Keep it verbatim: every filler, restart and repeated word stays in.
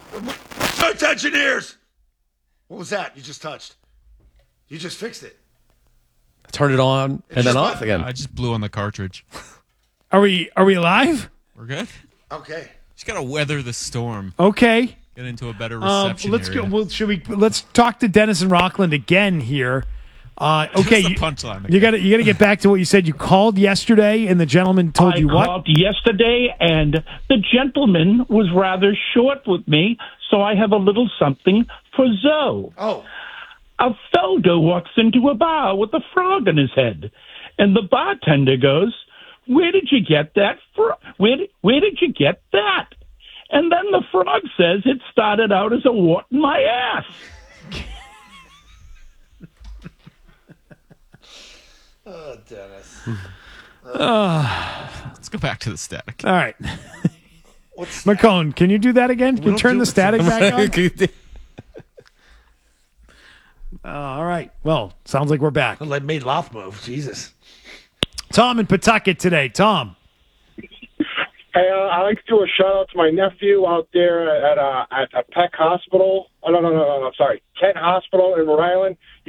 Search engineers! What was that you just touched? You just fixed it. Turn it on and then off again. I just blew on the cartridge. Are we are we live? We're good. Okay. Just gotta weather the storm. Okay. Get into a better Um, reception let's area. go. Well, should we? Let's talk to Dennis and Rockland again here. Uh, okay, the you, punchline you got to you got to get back to what you said. You called yesterday, and the gentleman told I you what? called yesterday, and the gentleman was rather short with me, so I have a little something for Zoe. Oh. A fellow walks into a bar with a frog on his head, and the bartender goes, "Where did you get that? Fro- where did, where did you get that?" And then the frog says, "It started out as a wart in my ass." Oh, Dennis. Let's go back to the static. All right, What's McCone, can you do that again? Can you don't turn do the it. static back on? Uh, all right. Well, sounds like we're back. I made mouth move. Jesus. Tom in Pawtucket today. Tom. Hey, uh, I'd like to do a shout out to my nephew out there at uh, at a Peck Hospital. Oh, no, no, no, no, no, sorry, Kent Hospital in Rhode Island.